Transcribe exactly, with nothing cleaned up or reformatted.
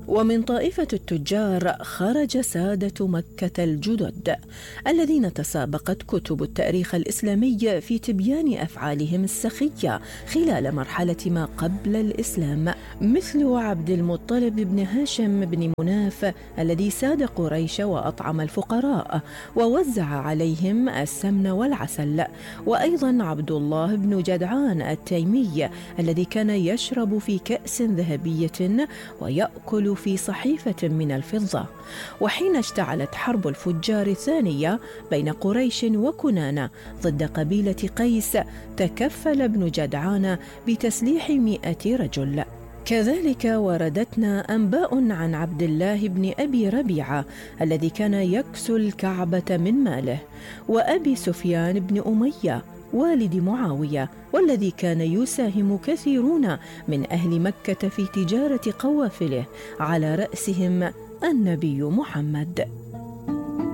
ومن طائفة التجار خرج سادة مكة الجدد الذين تسابقت كتب التاريخ الإسلامي في تبيان أفعالهم السخية خلال مرحلة ما قبل الإسلام، مثل عبد المطلب بن هاشم بن مناف الذي ساد قريش وأطعم الفقراء ووزع عليهم السمن والعسل، وأيضا عبد الله بن جدعان التيمي الذي كان يشرب في كأس ذهبية ويأكل في صحيفة من الفضة. وحين اشتعلت حرب الفجار الثانية بين قريش وكنانة ضد قبيلة قيس، تكفل ابن جدعان بتسليح مئة رجل. كذلك وردتنا أنباء عن عبد الله بن أبي ربيعة الذي كان يكسو الكعبة من ماله، وأبي سفيان بن أمية والد معاوية، والذي كان يساهم كثيرون من أهل مكة في تجارة قوافله، على رأسهم النبي محمد.